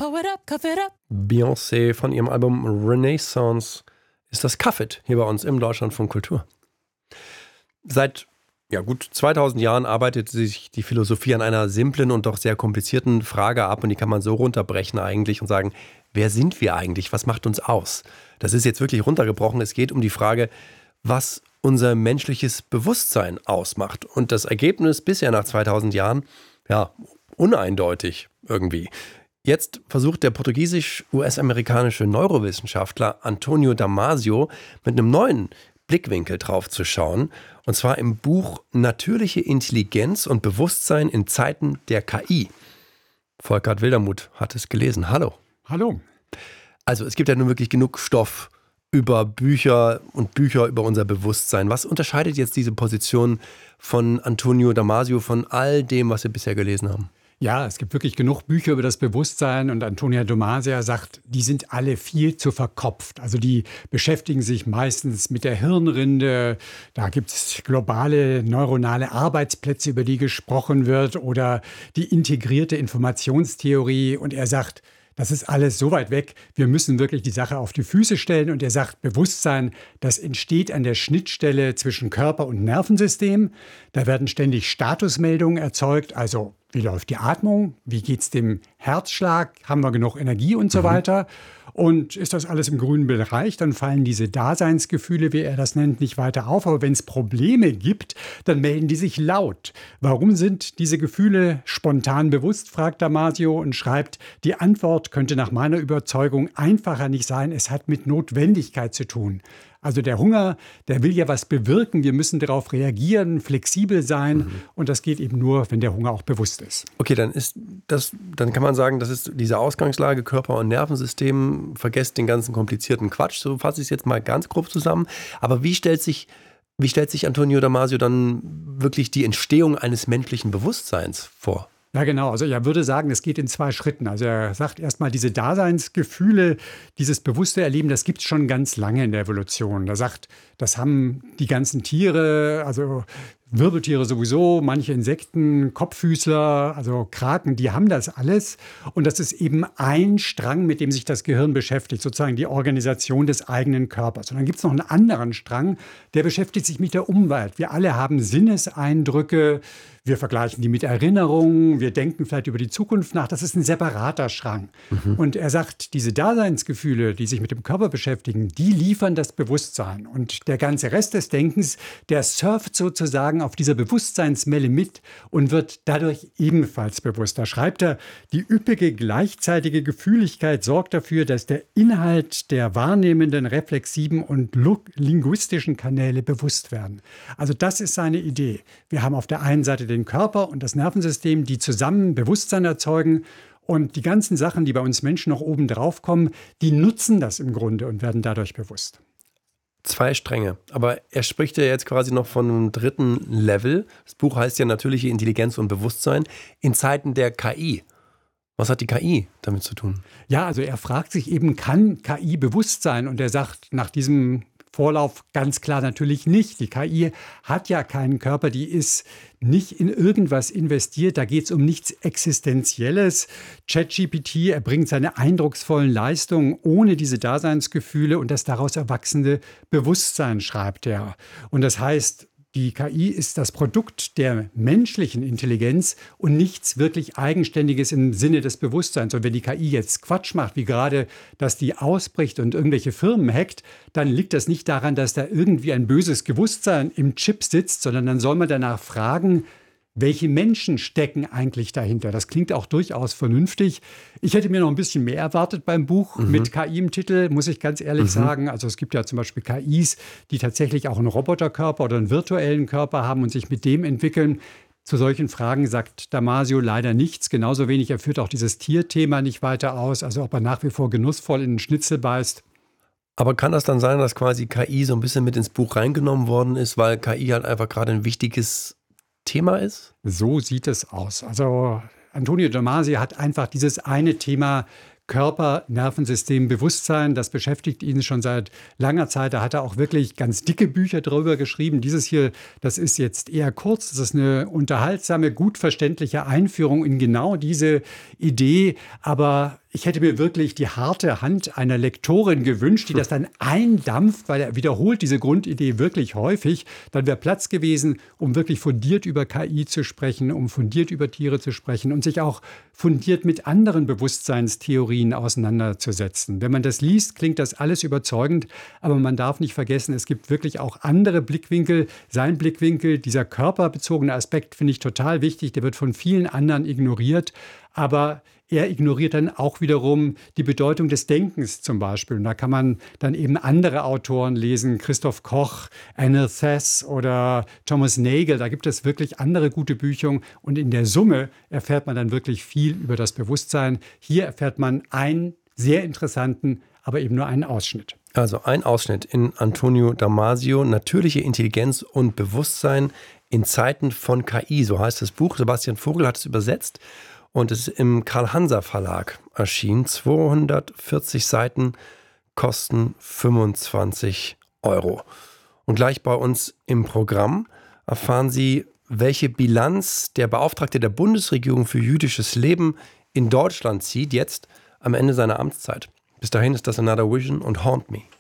Beyoncé von ihrem Album Renaissance ist das Cuff-It hier bei uns im Deutschlandfunk Kultur. Seit gut 2000 Jahren arbeitet sich die Philosophie an einer simplen und doch sehr komplizierten Frage ab und die kann man so runterbrechen eigentlich und sagen, wer sind wir eigentlich? Was macht uns aus? Das ist jetzt wirklich runtergebrochen. Es geht um die Frage, was unser menschliches Bewusstsein ausmacht. Und das Ergebnis bisher nach 2000 Jahren, uneindeutig irgendwie. Jetzt versucht der portugiesisch-US-amerikanische Neurowissenschaftler Antonio Damasio mit einem neuen Blickwinkel drauf zu schauen. Und zwar im Buch Natürliche Intelligenz und Bewusstsein in Zeiten der KI. Volkert Wildermuth hat es gelesen. Hallo. Hallo. Also es gibt ja nun wirklich genug Stoff über Bücher über unser Bewusstsein. Was unterscheidet jetzt diese Position von Antonio Damasio von all dem, was wir bisher gelesen haben? Ja, es gibt wirklich genug Bücher über das Bewusstsein und Antonio Damasio sagt, die sind alle viel zu verkopft. Also die beschäftigen sich meistens mit der Hirnrinde. Da gibt es globale neuronale Arbeitsplätze, über die gesprochen wird oder die integrierte Informationstheorie. Und er sagt, das ist alles so weit weg. Wir müssen wirklich die Sache auf die Füße stellen. Und er sagt, Bewusstsein, das entsteht an der Schnittstelle zwischen Körper und Nervensystem. Da werden ständig Statusmeldungen erzeugt. Also wie läuft die Atmung? Wie geht es dem Herzschlag? Haben wir genug Energie und so weiter? Und ist das alles im grünen Bereich, dann fallen diese Daseinsgefühle, wie er das nennt, nicht weiter auf. Aber wenn es Probleme gibt, dann melden die sich laut. Warum sind diese Gefühle spontan bewusst, fragt Damasio und schreibt, die Antwort könnte nach meiner Überzeugung einfacher nicht sein. Es hat mit Notwendigkeit zu tun. Also der Hunger, der will ja was bewirken. Wir müssen darauf reagieren, flexibel sein. Und das geht eben nur, wenn der Hunger auch bewusst ist. Okay, dann kann man sagen, das ist diese Ausgangslage Körper- und Nervensystem. Vergesst den ganzen komplizierten Quatsch. So fasse ich es jetzt mal ganz grob zusammen. Aber wie stellt sich Antonio Damasio dann wirklich die Entstehung eines menschlichen Bewusstseins vor? Ja, genau. Also er würde sagen, es geht in 2 Schritten. Also er sagt erstmal, diese Daseinsgefühle, dieses bewusste Erleben, das gibt es schon ganz lange in der Evolution. Er sagt, das haben die ganzen Tiere, also Wirbeltiere sowieso, manche Insekten, Kopffüßler, also Kraken, die haben das alles. Und das ist eben ein Strang, mit dem sich das Gehirn beschäftigt, sozusagen die Organisation des eigenen Körpers. Und dann gibt es noch einen anderen Strang, der beschäftigt sich mit der Umwelt. Wir alle haben Sinneseindrücke, wir vergleichen die mit Erinnerungen, wir denken vielleicht über die Zukunft nach. Das ist ein separater Strang. Und er sagt, diese Daseinsgefühle, die sich mit dem Körper beschäftigen, die liefern das Bewusstsein. Und der ganze Rest des Denkens, der surft sozusagen auf dieser Bewusstseinswelle mit und wird dadurch ebenfalls bewusst. Da schreibt er, die üppige gleichzeitige Gefühligkeit sorgt dafür, dass der Inhalt der wahrnehmenden, reflexiven und linguistischen Kanäle bewusst werden. Also das ist seine Idee. Wir haben auf der einen Seite den Körper und das Nervensystem, die zusammen Bewusstsein erzeugen. Und die ganzen Sachen, die bei uns Menschen noch oben drauf kommen, die nutzen das im Grunde und werden dadurch bewusst. 2 Stränge. Aber er spricht ja jetzt quasi noch von einem dritten Level. Das Buch heißt ja Natürliche Intelligenz und Bewusstsein in Zeiten der KI. Was hat die KI damit zu tun? Ja, also er fragt sich eben, kann KI bewusst sein? Und er sagt nach diesem Vorlauf ganz klar natürlich nicht. Die KI hat ja keinen Körper, die ist nicht in irgendwas investiert. Da geht es um nichts Existenzielles. ChatGPT erbringt seine eindrucksvollen Leistungen ohne diese Daseinsgefühle und das daraus erwachsene Bewusstsein, schreibt er. Und das heißt, die KI ist das Produkt der menschlichen Intelligenz und nichts wirklich Eigenständiges im Sinne des Bewusstseins. Und wenn die KI jetzt Quatsch macht, wie gerade, dass die ausbricht und irgendwelche Firmen hackt, dann liegt das nicht daran, dass da irgendwie ein böses Bewusstsein im Chip sitzt, sondern dann soll man danach fragen, welche Menschen stecken eigentlich dahinter? Das klingt auch durchaus vernünftig. Ich hätte mir noch ein bisschen mehr erwartet beim Buch mit KI im Titel, muss ich ganz ehrlich sagen. Also es gibt ja zum Beispiel KIs, die tatsächlich auch einen Roboterkörper oder einen virtuellen Körper haben und sich mit dem entwickeln. Zu solchen Fragen sagt Damasio leider nichts. Genauso wenig, er führt auch dieses Tierthema nicht weiter aus. Also ob er nach wie vor genussvoll in den Schnitzel beißt. Aber kann das dann sein, dass quasi KI so ein bisschen mit ins Buch reingenommen worden ist, weil KI halt einfach gerade ein wichtiges Thema ist? So sieht es aus. Also Antonio Damasio hat einfach dieses eine Thema Körper, Nervensystem, Bewusstsein, das beschäftigt ihn schon seit langer Zeit. Da hat er auch wirklich ganz dicke Bücher drüber geschrieben. Dieses hier, das ist jetzt eher kurz. Das ist eine unterhaltsame, gut verständliche Einführung in genau diese Idee. Aber ich hätte mir wirklich die harte Hand einer Lektorin gewünscht, die das dann eindampft, weil er wiederholt diese Grundidee wirklich häufig. Dann wäre Platz gewesen, um wirklich fundiert über KI zu sprechen, um fundiert über Tiere zu sprechen und sich auch fundiert mit anderen Bewusstseinstheorien auseinanderzusetzen. Wenn man das liest, klingt das alles überzeugend, aber man darf nicht vergessen, es gibt wirklich auch andere Blickwinkel. Sein Blickwinkel, dieser körperbezogene Aspekt, finde ich total wichtig. Der wird von vielen anderen ignoriert, aber er ignoriert dann auch wiederum die Bedeutung des Denkens zum Beispiel. Und da kann man dann eben andere Autoren lesen, Christoph Koch, Anne Thess oder Thomas Nagel. Da gibt es wirklich andere gute Bücher. Und in der Summe erfährt man dann wirklich viel über das Bewusstsein. Hier erfährt man einen sehr interessanten, aber eben nur einen Ausschnitt. Also ein Ausschnitt in Antonio Damasio, Natürliche Intelligenz und Bewusstsein in Zeiten von KI. So heißt das Buch. Sebastian Vogel hat es übersetzt. Und es ist im Karl-Hanser-Verlag erschienen. 240 Seiten, kosten 25 €. Und gleich bei uns im Programm erfahren Sie, welche Bilanz der Beauftragte der Bundesregierung für jüdisches Leben in Deutschland zieht, jetzt am Ende seiner Amtszeit. Bis dahin ist das Another Vision und Haunt Me.